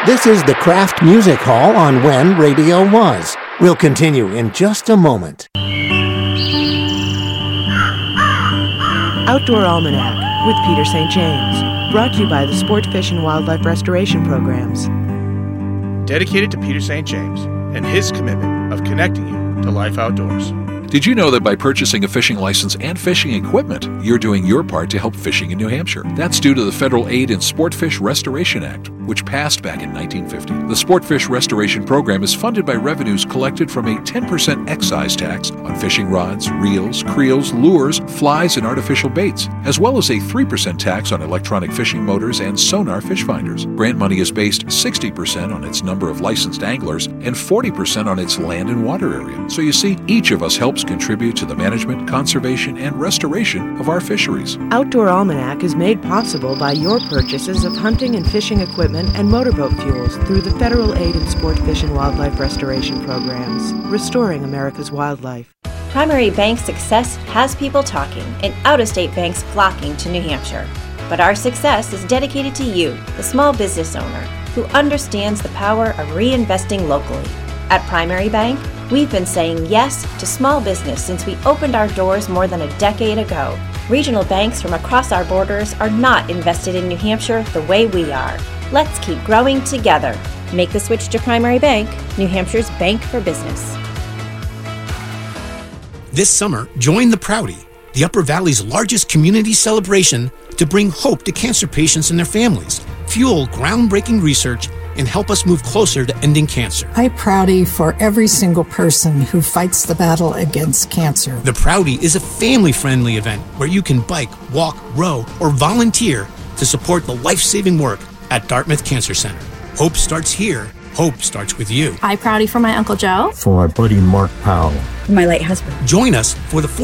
This is the Kraft Music Hall on When Radio Was. We'll continue in just a moment. Outdoor Almanac with Peter St. James. Brought to you by the Sport, Fish, and Wildlife Restoration Programs. Dedicated to Peter St. James and his commitment of connecting you to life outdoors. Did you know that by purchasing a fishing license and fishing equipment, you're doing your part to help fishing in New Hampshire? That's due to the Federal Aid in Sportfish Restoration Act, which passed back in 1950. The Sportfish Restoration Program is funded by revenues collected from a 10% excise tax on fishing rods, reels, creels, lures, flies, and artificial baits, as well as a 3% tax on electronic fishing motors and sonar fish finders. Grant money is based 60% on its number of licensed anglers and 40% on its land and water area. So you see, each of us helps contribute to the management, conservation, and restoration of our fisheries. Outdoor Almanac is made possible by your purchases of hunting and fishing equipment and motorboat fuels through the Federal Aid in Sport, Fish, and Wildlife Restoration Programs, restoring America's wildlife. Primary Bank success has people talking and out-of-state banks flocking to New Hampshire. But our success is dedicated to you, the small business owner, who understands the power of reinvesting locally. At Primary Bank, we've been saying yes to small business since we opened our doors more than a decade ago. Regional banks from across our borders are not invested in New Hampshire the way we are. Let's keep growing together. Make the switch to Primary Bank, New Hampshire's bank for business. This summer, join the Proudy, the Upper Valley's largest community celebration to bring hope to cancer patients and their families, fuel groundbreaking research, and help us move closer to ending cancer. I Proudy for every single person who fights the battle against cancer. The Proudy is a family-friendly event where you can bike, walk, row, or volunteer to support the life-saving work at Dartmouth Cancer Center. Hope starts here. Hope starts with you. I Proudy for my Uncle Joe. For my buddy Mark Powell. For my late husband. Join us for the